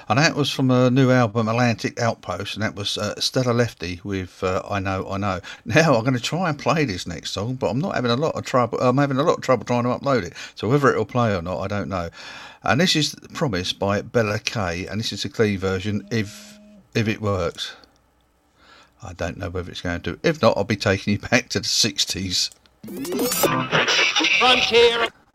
And that was from a new album, Atlantic Outpost, and that was Stella Lefty with I Know, I Know. Now I'm going to try and play this next song, but I'm not having a lot of trouble. I'm having a lot of trouble trying to upload it. So whether it'll play or not, I don't know. And this is Promise by Bella Kay, and this is the clean version. If it works, I don't know whether it's going to. If not, I'll be taking you back to the 60s. Frontier.